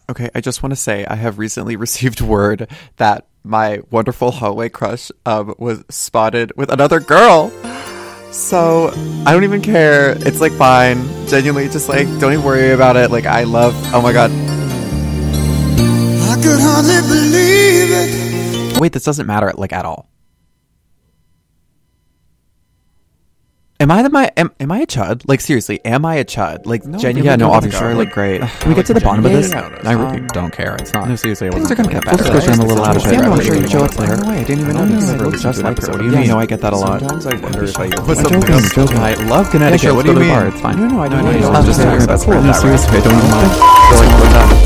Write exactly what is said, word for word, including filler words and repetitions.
Okay, I just want to say I have recently received word that my wonderful hallway crush um, was spotted with another girl. So I don't even care. It's like fine. Genuinely, just like don't even worry about it. Like I love. Oh my god. I could hardly believe it. Wait, this doesn't matter like at all. Am I the my am, am I a chud? Like seriously, am I a chud? Like No, genuinely? yeah, no, don't think obviously, so. like great. Can we get to the bottom of this? Yeah, yeah, I yeah. really don't care. It's not. No, seriously, it Things wasn't are gonna that get better. bad. Let's go. I'm a little out of it. Yeah, no, I'm I'm sure sure you show us later. By the way, I didn't even Oh, notice. yeah, I well, just just like like so. so. Yeah, Yeah, you know, I I get that a lot. Sometimes I wonder if I even. Listen, I'm joking, I'm joking. I love Connecticut. Yeah, sure, what do you let's go to mean? the bar. It's fine. No, no, I know. No, I no, know. I'm just That's saying. cool. No, That seriously, I don't way. even mind. Like, we're done.